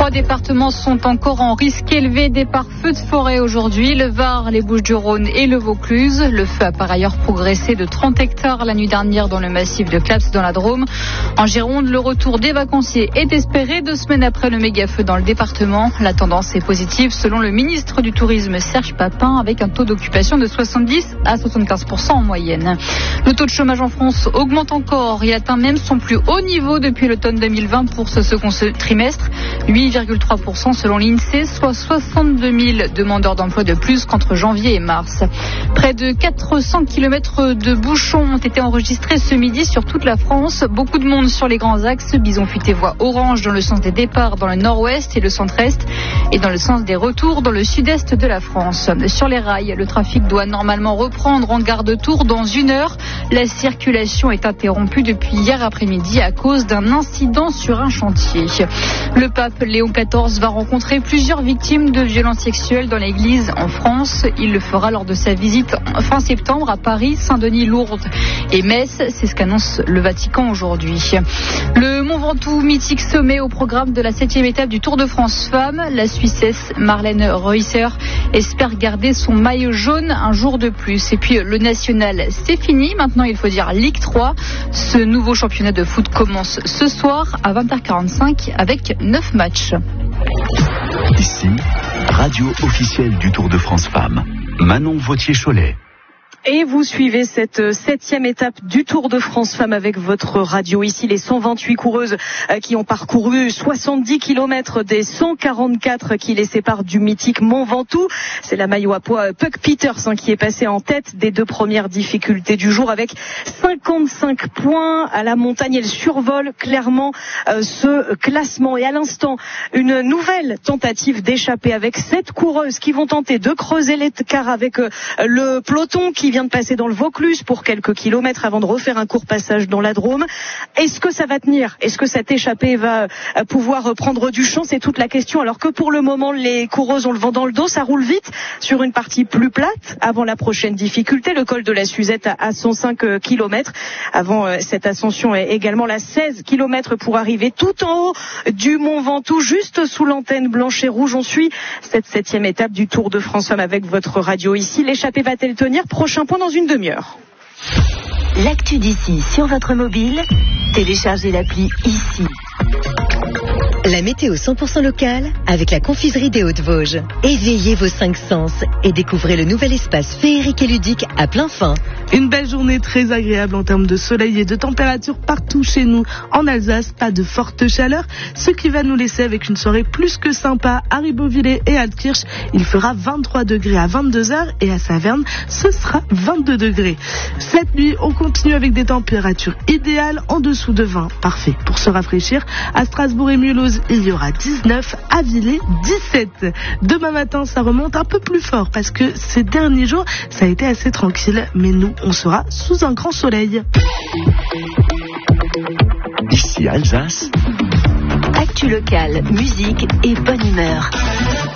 3 départements sont encore en risque élevé départ feu de forêt aujourd'hui. Le Var, les Bouches-du-Rhône et le Vaucluse. Le feu a par ailleurs progressé de 30 hectares la nuit dernière dans le massif de Claps dans la Drôme. En Gironde, le retour des vacanciers est espéré 2 semaines après le méga-feu dans le département. La tendance est positive selon le ministre du Tourisme Serge Papin avec un taux d'occupation de 70 à 75% en moyenne. Le taux de chômage en France augmente encore. Il atteint même son plus haut niveau depuis l'automne 2020 pour ce second trimestre. 8,3% selon l'INSEE, soit 62 000 demandeurs d'emploi de plus qu'entre janvier et mars. Près de 400 km de bouchons ont été enregistrés ce midi sur toute la France. Beaucoup de monde sur les grands axes. Bison futé voie orange dans le sens des départs dans le nord-ouest et le centre-est et dans le sens des retours dans le sud-est de la France. Sur les rails, le trafic doit normalement reprendre en gare de Tours dans 1 heure. La circulation est interrompue depuis hier après-midi à cause d'un incident sur un chantier. Le pape Léon XIV va rencontrer plusieurs victimes de violences sexuelles dans l'église en France. Il le fera lors de sa visite fin septembre à Paris, Saint-Denis, Lourdes et Metz. C'est ce qu'annonce le Vatican aujourd'hui. Le Mont Ventoux, mythique sommet au programme de la 7e étape du Tour de France Femmes. La Suissesse Marlène Reusser espère garder son maillot jaune un jour de plus. Et puis le national, c'est fini. Maintenant, il faut dire Ligue 3. Ce nouveau championnat de foot commence ce soir à 20h45 avec 9 matchs. Ici, radio officielle du Tour de France Femmes. Manon Vautier-Cholet. Et vous suivez cette 7e étape du Tour de France Femmes avec votre radio. Ici, les 128 coureuses qui ont parcouru 70 km des 144 qui les séparent du mythique Mont Ventoux. C'est la maillot à poids Puck Peters qui est passé en tête des 2 premières difficultés du jour avec 55 points à la montagne. Elle survole clairement ce classement. Et à l'instant, une nouvelle tentative d'échapper avec 7 coureuses qui vont tenter de creuser l'écart avec le peloton qui vient de passer dans le Vaucluse pour quelques kilomètres avant de refaire un court passage dans la Drôme. Est-ce que ça va tenir? Est-ce que cette échappée va pouvoir prendre du champ? C'est toute la question. Alors que pour le moment, les coureuses ont le vent dans le dos. Ça roule vite sur une partie plus plate avant la prochaine difficulté, le col de la Suzette à 105 km. Avant cette ascension également la 16 km pour arriver tout en haut du Mont Ventoux, juste sous l'antenne blanche et rouge. On suit cette 7e étape du Tour de France Femmes avec votre radio ici. L'échappée va-t-elle tenir? Prochain point dans une demi-heure. L'actu d'ici sur votre mobile, téléchargez l'appli ici. La météo 100% locale avec la confiserie des Hautes-Vosges. Éveillez vos 5 sens et découvrez le nouvel espace féerique et ludique à plein fin. Une belle journée très agréable en termes de soleil et de température partout chez nous. En Alsace, pas de forte chaleur, ce qui va nous laisser avec une soirée plus que sympa à Ribeauvillé et Altkirch. Il fera 23 degrés à 22h et à Saverne, ce sera 22 degrés. Cette nuit, on continue avec des températures idéales en dessous de 20. Parfait pour se rafraîchir. À Strasbourg et Mulhouse, il y aura 19, à Villers 17. Demain matin, ça remonte un peu plus fort parce que ces derniers jours, ça a été assez tranquille, mais nous, on sera sous un grand soleil. Ici Alsace. Actu locale, musique et bonne humeur.